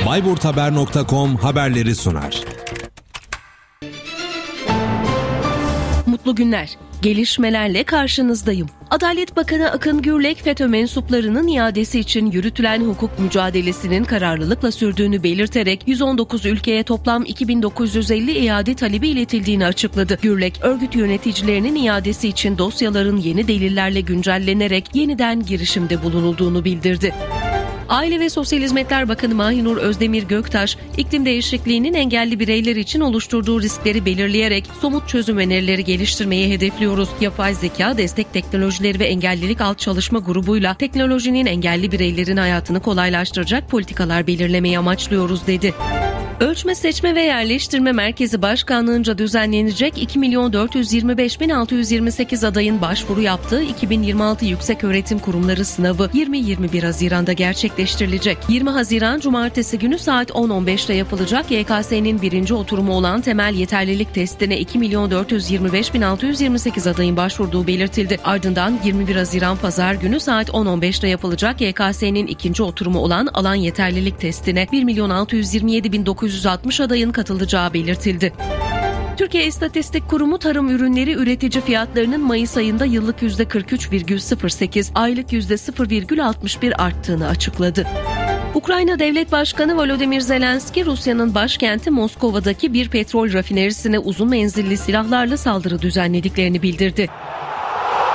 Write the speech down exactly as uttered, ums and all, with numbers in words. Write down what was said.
bayburthaber nokta com haberleri sunar. Mutlu günler. Gelişmelerle karşınızdayım. Adalet Bakanı Akın Gürlek, FETÖ mensuplarının iadesi için yürütülen hukuk mücadelesinin kararlılıkla sürdüğünü belirterek yüz on dokuz ülkeye toplam iki bin dokuz yüz elli iade talebi iletildiğini açıkladı. Gürlek, örgüt yöneticilerinin iadesi için dosyaların yeni delillerle güncellenerek yeniden girişimde bulunulduğunu bildirdi. Aile ve Sosyal Hizmetler Bakanı Mahinur Özdemir Göktaş, iklim değişikliğinin engelli bireyler için oluşturduğu riskleri belirleyerek somut çözüm önerileri geliştirmeyi hedefliyoruz. Yapay zeka, destek teknolojileri ve engellilik alt çalışma grubuyla teknolojinin engelli bireylerin hayatını kolaylaştıracak politikalar belirlemeyi amaçlıyoruz dedi. Ölçme, Seçme ve Yerleştirme Merkezi Başkanlığı'nca düzenlenecek iki milyon dört yüz yirmi beş bin altı yüz yirmi sekiz adayın başvuru yaptığı iki bin yirmi altı Yükseköğretim Kurumları sınavı yirmi yirmi bir Haziran'da gerçekleştirilecek. yirmi Haziran Cumartesi günü saat on on beşte yapılacak Y K S'nin birinci oturumu olan temel yeterlilik testine iki milyon dört yüz yirmi beş bin altı yüz yirmi sekiz adayın başvurduğu belirtildi. Ardından yirmi bir Haziran Pazar günü saat on on beşte yapılacak Y K S'nin ikinci oturumu olan alan yeterlilik testine bir milyon altı yüz yirmi yedi bin dokuz yüz altmış adayın katılacağı belirtildi. Türkiye İstatistik Kurumu tarım ürünleri üretici fiyatlarının Mayıs ayında yıllık yüzde kırk üç virgül sıfır sekiz, aylık yüzde sıfır virgül altmış bir arttığını açıkladı. Ukrayna Devlet Başkanı Volodymyr Zelenski, Rusya'nın başkenti Moskova'daki bir petrol rafinerisine uzun menzilli silahlarla saldırı düzenlediklerini bildirdi.